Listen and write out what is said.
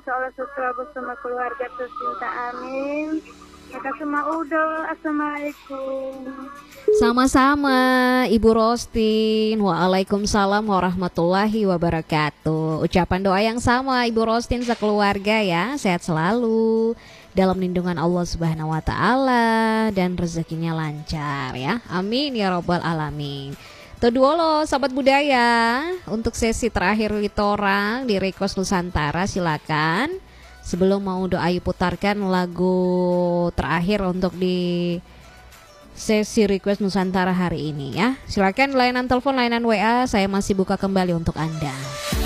insya Allah sukses bersama keluarga tercinta, amin. Makasih Udo, assalamualaikum. Sama-sama Ibu Rostin. Waalaikumsalam warahmatullahi wabarakatuh. Ucapan doa yang sama Ibu Rostin sekeluarga ya. Sehat selalu dalam lindungan Allah Subhanahu wa taala dan rezekinya lancar ya. Amin ya robbal alamin. Tuh lo sahabat budaya, untuk sesi terakhir Litorang di Request Nusantara silakan. Sebelum mau doa putarkan lagu terakhir untuk di sesi Request Nusantara hari ini ya. Silakan layanan telepon, layanan WA saya masih buka kembali untuk Anda.